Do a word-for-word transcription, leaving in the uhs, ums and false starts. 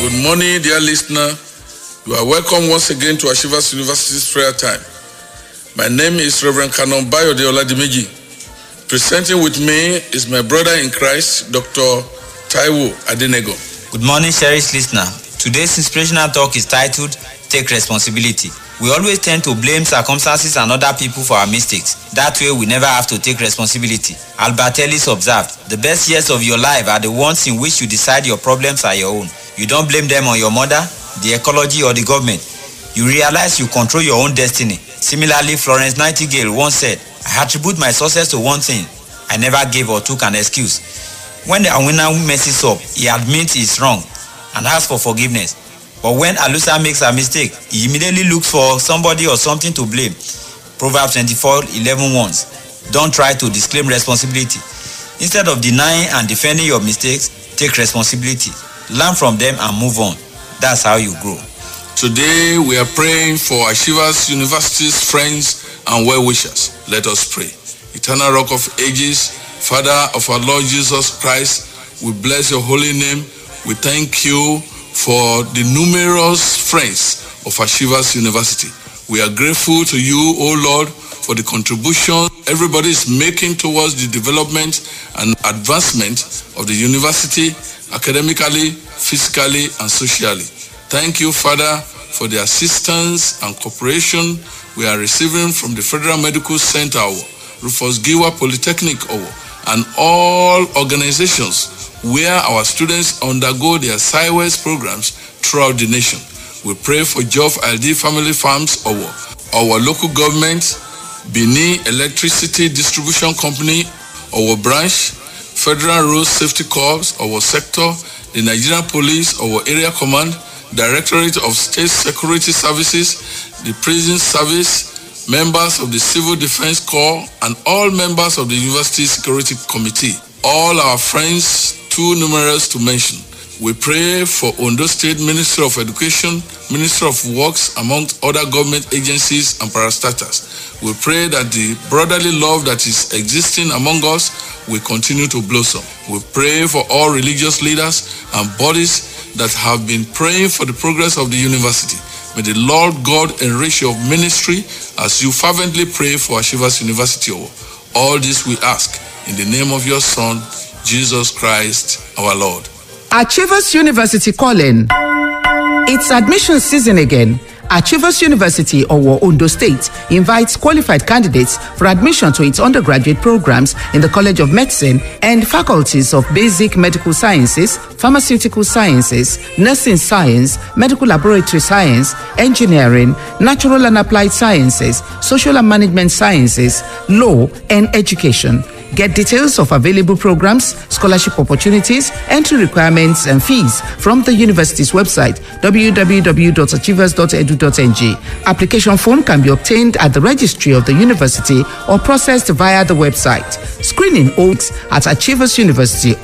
Good morning, dear listener. You are welcome once again to Achievers University's prayer time. My name is Reverend Canon Bayode Oladimeji. Presenting with me is my brother in Christ, Doctor Taiwo Adenego. Good morning, cherished listener. Today's inspirational talk is titled, Take Responsibility. We always tend to blame circumstances and other people for our mistakes. That way, we never have to take responsibility. Albert Ellis observed, the best years of your life are the ones in which you decide your problems are your own. You don't blame them on your mother, the ecology, or the government. You realize you control your own destiny. Similarly, Florence Nightingale once said, I attribute my success to one thing. I never gave or took an excuse. When the winner messes up, he admits he's wrong and asks for forgiveness. But when a loser makes a mistake, he immediately looks for somebody or something to blame. Proverbs twenty-four eleven warns, don't try to disclaim responsibility. Instead of denying and defending your mistakes, take responsibility. Learn from them and move on. That's how you grow. Today we are praying for Achievers University's friends and well-wishers. Let us pray. Eternal Rock of Ages, Father of our Lord Jesus Christ, we bless your holy name. We thank you for the numerous friends of Achievers University. We are grateful to you, O Lord, for the contribution everybody is making towards the development and advancement of the university, academically, physically, and socially. Thank you, Father, for the assistance and cooperation we are receiving from the Federal Medical Center, Rufus Giwa Polytechnic, and all organizations where our students undergo their SciWest programs throughout the nation. We pray for Jof L D Family Farms, our, our local government, Benin Electricity Distribution Company, our branch, Federal Road Safety Corps, our sector, the Nigerian Police, our area command, Directorate of State Security Services, the Prison Service, members of the Civil Defense Corps, and all members of the University Security Committee. All our friends, too numerous to mention. We pray for Ondo State Ministry of Education, Ministry of Works, amongst other government agencies and parastatals. We pray that the brotherly love that is existing among us will continue to blossom. We pray for all religious leaders and bodies that have been praying for the progress of the university. May the Lord God enrich your ministry as you fervently pray for Achievers University. All this we ask in the name of your Son, Jesus Christ, our Lord. Achievers University calling. It's admission season again. Achievers University, Owo, Ondo State, invites qualified candidates for admission to its undergraduate programs in the College of Medicine and faculties of Basic Medical Sciences, Pharmaceutical Sciences, Nursing Science, Medical Laboratory Science, Engineering, Natural and Applied Sciences, Social and Management Sciences, Law, and Education. Get details of available programs, scholarship opportunities, entry requirements, and fees from the university's website, w w w dot achievers dot e d u dot n g. Application form can be obtained at the registry of the university or processed via the website. Screening holds at Achievers University.